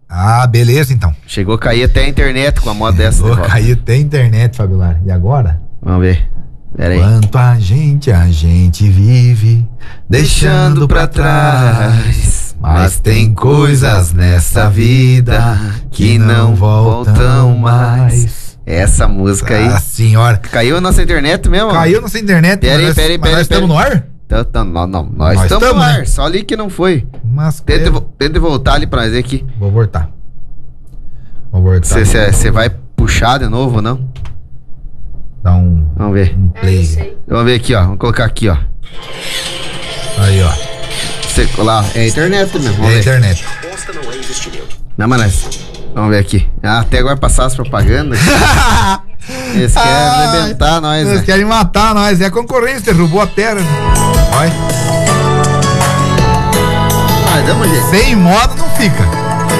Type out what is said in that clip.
Ah, beleza então. Chegou a cair até a internet com a moda dessa. Vou cair até a internet, Fábio Lara. E agora? Vamos ver. Pera aí. Quanto a gente vive deixando pra trás, mas tem coisas nessa vida que não voltam mais. Essa música aí. Ah, senhora. Caiu a nossa internet mesmo? Caiu nossa internet. Pera aí. Nós estamos no ar? Não, nós estamos no ar. Né? Só ali que não foi. Mas tenta voltar ali pra nós ver aqui. Vou voltar. Você vai puxar de novo ou não? Dá um... Vamos ver. Um play. Vamos ver aqui, ó. Vamos colocar aqui, ó. Aí, ó. Lá, é a internet mesmo. É a internet. Não, mas vamos ver aqui. Ah, até agora passar as propagandas. Eles querem arrebentar nós, né? Eles querem matar nós. É a concorrência, derrubou a terra. Olha. Damos jeito. Sem moda não fica.